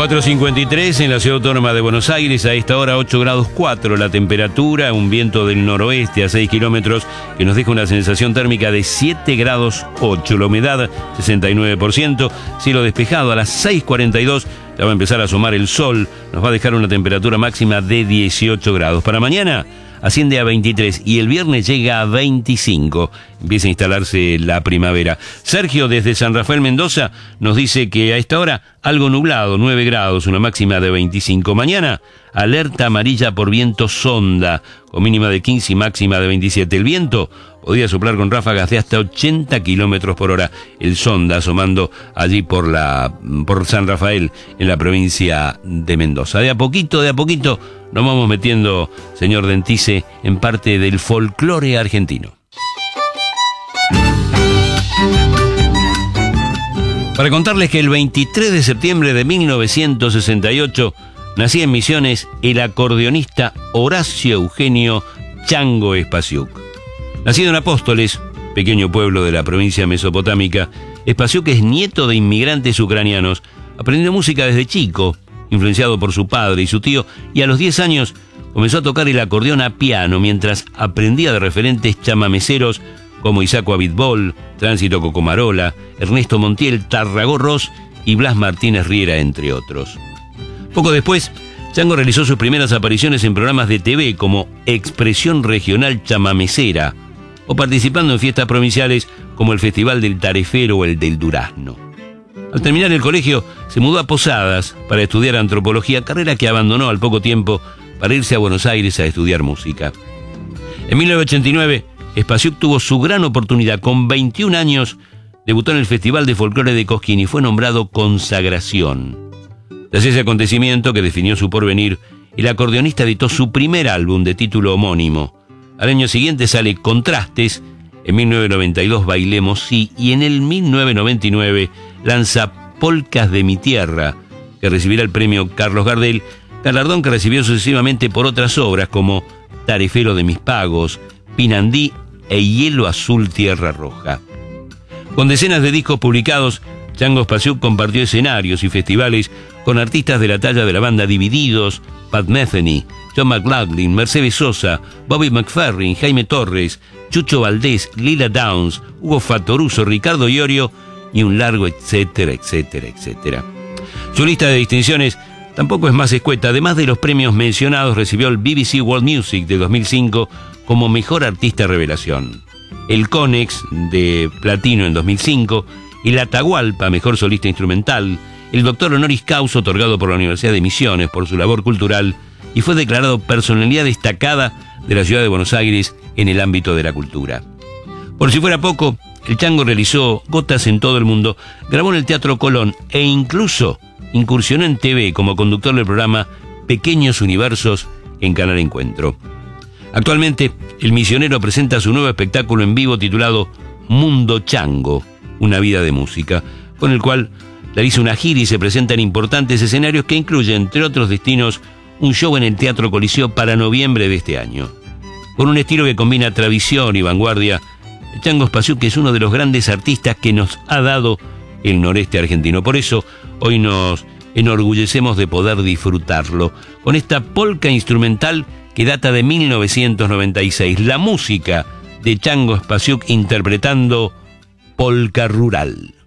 4:53 en la ciudad autónoma de Buenos Aires, a esta hora 8 grados 4 la temperatura, un viento del noroeste a 6 kilómetros que nos deja una sensación térmica de 7 grados 8, la humedad 69%, cielo despejado a las 6:42, ya va a empezar a asomar el sol, nos va a dejar una temperatura máxima de 18 grados. Para mañana asciende a 23 y el viernes llega a 25. Empieza a instalarse la primavera. Sergio desde San Rafael, Mendoza, nos dice que a esta hora algo nublado, 9 grados, una máxima de 25. Mañana, alerta amarilla por viento sonda, con mínima de 15 y máxima de 27. El viento podría soplar con ráfagas de hasta 80 kilómetros por hora. El sonda asomando allí por San Rafael, en la provincia de Mendoza. De a poquito, nos vamos metiendo, señor Dentice, en parte del folclore argentino. Para contarles que el 23 de septiembre de 1968 nacía en Misiones el acordeonista Horacio Eugenio Chango Spasiuk. Nacido en Apóstoles, pequeño pueblo de la provincia mesopotámica, Spasiuk es nieto de inmigrantes ucranianos. Aprendió música desde chico, influenciado por su padre y su tío, y a los 10 años comenzó a tocar el acordeón a piano mientras aprendía de referentes chamameceros como Isaco Abitbol, Tránsito Cocomarola, Ernesto Montiel, Tarragó Ross y Blas Martínez Riera, entre otros. Poco después, Chango realizó sus primeras apariciones en programas de TV como Expresión Regional Chamamecera o participando en fiestas provinciales como el Festival del Tarefero o el del Durazno. Al terminar el colegio, se mudó a Posadas para estudiar antropología, carrera que abandonó al poco tiempo para irse a Buenos Aires a estudiar música. En 1989, Spasiuk tuvo su gran oportunidad. Con 21 años, debutó en el Festival de Folclore de Cosquín y fue nombrado Consagración. Tras ese acontecimiento que definió su porvenir, el acordeonista editó su primer álbum de título homónimo. Al año siguiente sale Contrastes, en 1992 Bailemos Sí, y en el 1999 lanza Polcas de mi Tierra, que recibirá el premio Carlos Gardel, galardón que recibió sucesivamente por otras obras como Tarefero de mis Pagos, Pinandí e Hielo Azul Tierra Roja. Con decenas de discos publicados, Chango Spasiuk compartió escenarios y festivales con artistas de la talla de la banda Divididos, Pat Metheny, John McLaughlin, Mercedes Sosa, Bobby McFerrin, Jaime Torres, Chucho Valdés, Lila Downs, Hugo Fattoruso, Ricardo Iorio y un largo etcétera, etcétera, etcétera. Su lista de distinciones tampoco es más escueta. Además de los premios mencionados, recibió el BBC World Music de 2005 como Mejor Artista Revelación, el Conex de Platino en 2005, el Atahualpa, Mejor Solista Instrumental, el Doctor Honoris Causa otorgado por la Universidad de Misiones por su labor cultural y fue declarado Personalidad Destacada de la Ciudad de Buenos Aires en el ámbito de la cultura. Por si fuera poco, el Chango realizó gotas en todo el mundo, grabó en el Teatro Colón e incluso incursionó en TV como conductor del programa Pequeños Universos en Canal Encuentro. Actualmente, el misionero presenta su nuevo espectáculo en vivo titulado Mundo Chango, una vida de música, con el cual realiza una gira y se presenta en importantes escenarios que incluyen, entre otros destinos, un show en el Teatro Coliseo para noviembre de este año. Con un estilo que combina tradición y vanguardia, el Chango Spasiuk es uno de los grandes artistas que nos ha dado el noreste argentino. Por eso, hoy nos enorgullecemos de poder disfrutarlo con esta polca instrumental que data de 1996, la música de Chango Spasiuk interpretando Polca Rural.